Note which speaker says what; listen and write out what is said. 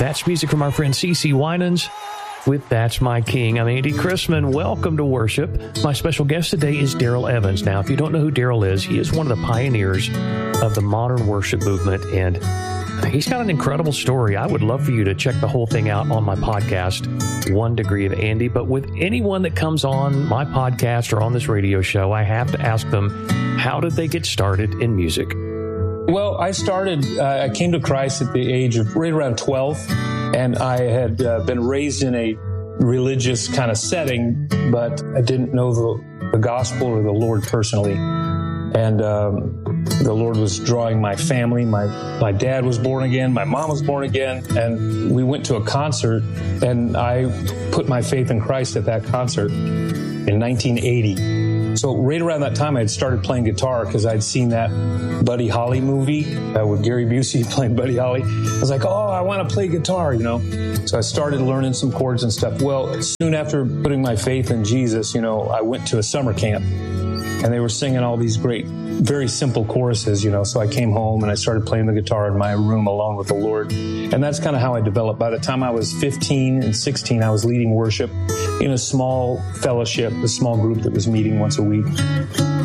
Speaker 1: That's music from our friend CeCe Winans with That's My King. I'm Andy Chrisman. Welcome to worship. My special guest today is Daryl Evans. Now, if you don't know who Daryl is, he is one of the pioneers of the modern worship movement, and he's got an incredible story. I would love for you to check the whole thing out on my podcast, 1 Degree of Andy. But with anyone that comes on my podcast or on this radio show, I have to ask them, how did they get started in music?
Speaker 2: Well, I came to Christ at the age of right around 12, and I had been raised in a religious kind of setting, but I didn't know the gospel or the Lord personally. And the Lord was drawing my family. My dad was born again. My mom was born again. And we went to a concert, and I put my faith in Christ at that concert in 1980. So right around that time, I had started playing guitar because I'd seen that Buddy Holly movie with Gary Busey playing Buddy Holly. I was like, oh, I want to play guitar, So I started learning some chords and stuff. Well, soon after putting my faith in Jesus, I went to a summer camp, and they were singing all these great, very simple choruses, So I came home and I started playing the guitar in my room alone with the Lord. And that's kind of how I developed. By the time I was 15 and 16, I was leading worship in a small fellowship, a small group that was meeting once a week.